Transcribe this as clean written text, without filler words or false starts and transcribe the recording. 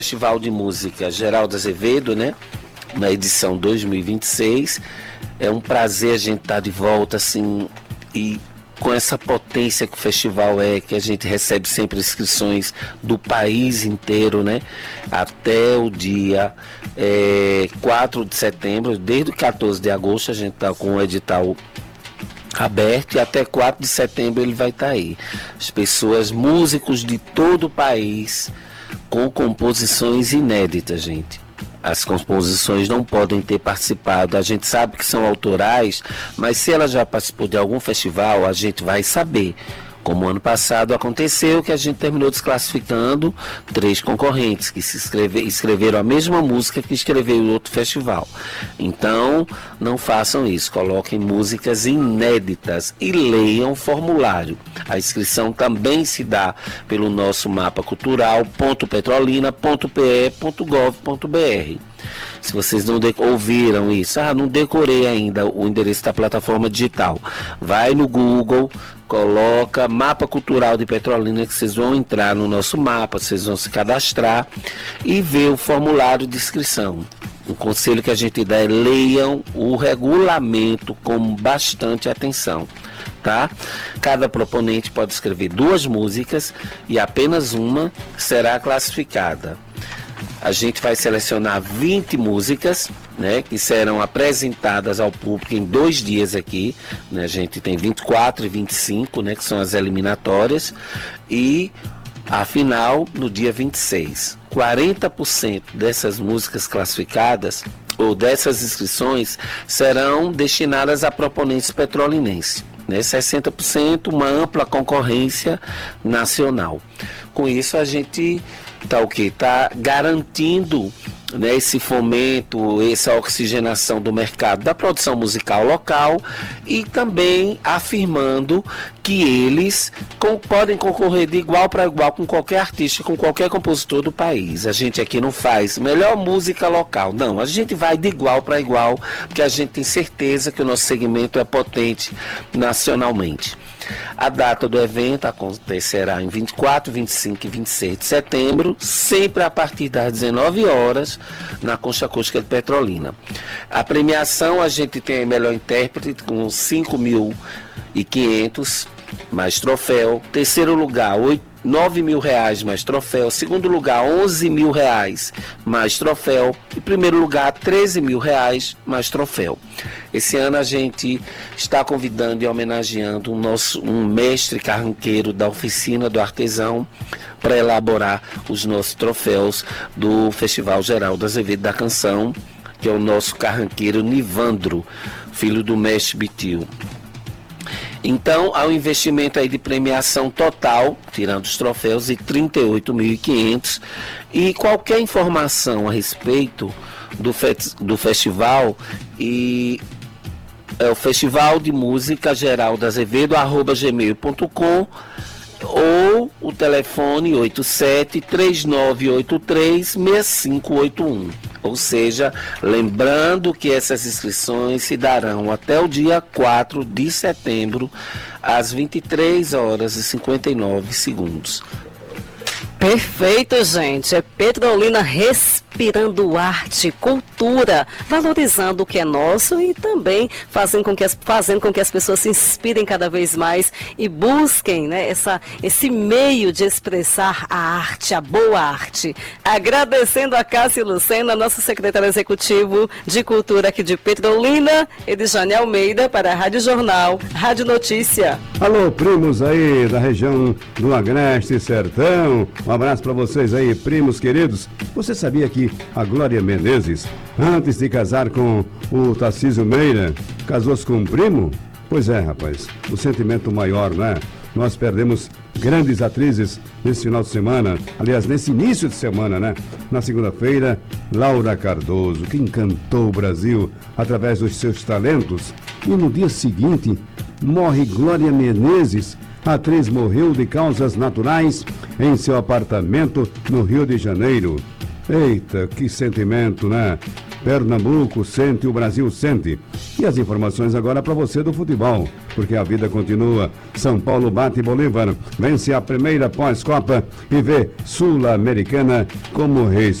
Festival de Música Geraldo Azevedo, né? Na edição 2026. É um prazer a gente estar de volta, assim, e com essa potência que o festival que a gente recebe sempre inscrições do país inteiro, né? Até o dia 4 de setembro, desde o 14 de agosto, a gente está com o edital aberto e até 4 de setembro ele vai estar aí. As pessoas, músicos de todo o país, com composições inéditas, gente. As composições não podem ter participado. A gente sabe que são autorais, mas se ela já participou de algum festival, a gente vai saber. Como ano passado aconteceu, que a gente terminou desclassificando 3 concorrentes que escreveram a mesma música que escreveu em outro festival. Então, não façam isso. Coloquem músicas inéditas e leiam o formulário. A inscrição também se dá pelo nosso mapa cultural .petrolina.pe.gov.br. Se vocês não ouviram isso, não decorei ainda o endereço da plataforma digital, vai no Google, coloca Mapa Cultural de Petrolina, que vocês vão entrar no nosso mapa, vocês vão se cadastrar e ver o formulário de inscrição. O conselho que a gente dá é leiam o regulamento com bastante atenção, tá? Cada proponente pode escrever 2 músicas e apenas uma será classificada. A gente vai selecionar 20 músicas, né, que serão apresentadas ao público em 2 dias aqui, né? A gente tem 24 e 25, né, que são as eliminatórias, e a final no dia 26. 40% dessas músicas classificadas ou dessas inscrições serão destinadas a proponentes petrolinenses. 60% uma ampla concorrência nacional. Com isso a gente está garantindo, né, esse fomento, essa oxigenação do mercado da produção musical local e também afirmando que eles podem concorrer de igual para igual com qualquer artista, com qualquer compositor do país. A gente aqui não faz melhor música local, não, a gente vai de igual para igual, porque a gente tem certeza que o nosso segmento é potente nacionalmente. A data do evento acontecerá em 24, 25 e 26 de setembro, sempre a partir das 19 horas, na Concha Acústica de Petrolina. A premiação, a gente tem a melhor intérprete com 5.500 mais troféu. Terceiro lugar, R$9.000 mais troféu. Segundo lugar, R$11.000 mais troféu. E primeiro lugar, R$13.000 mais troféu. Esse ano a gente está convidando e homenageando um mestre carranqueiro da oficina do artesão para elaborar os nossos troféus do Festival Geraldo Azevedo da Canção, que é o nosso carranqueiro Nivandro, filho do mestre Bitil. Então, há um investimento aí de premiação total, tirando os troféus, de R$38.500. E qualquer informação a respeito do festival é o Festival de Música Geraldo Azevedo @gmail.com ou o telefone 87-3983-6581. Ou seja, lembrando que essas inscrições se darão até o dia 4 de setembro, às 23h59. Perfeito, gente. É Petrolina respirando esse cultura, valorizando o que é nosso e também fazendo com que as pessoas se inspirem cada vez mais e busquem, né, esse meio de expressar a arte, a boa arte. Agradecendo a Cássia Lucena, nosso secretário executivo de cultura aqui de Petrolina, Edjane Almeida, para a Rádio Jornal, Rádio Notícia. Alô, primos aí da região do Agreste Sertão, um abraço para vocês aí, primos queridos. Você sabia que a Glória Menezes, antes de casar com o Tarcísio Meira, casou-se com um primo? Pois é, rapaz, o sentimento maior, né? Nós perdemos grandes atrizes nesse final de semana, aliás, nesse início de semana, né? Na segunda-feira, Laura Cardoso, que encantou o Brasil através dos seus talentos. E no dia seguinte, morre Glória Menezes. A atriz morreu de causas naturais em seu apartamento no Rio de Janeiro. Eita, que sentimento, né? Pernambuco sente, o Brasil sente. E as informações agora para você do futebol, porque a vida continua. São Paulo bate Bolívar, vence a primeira pós-Copa e vê Sul-Americana como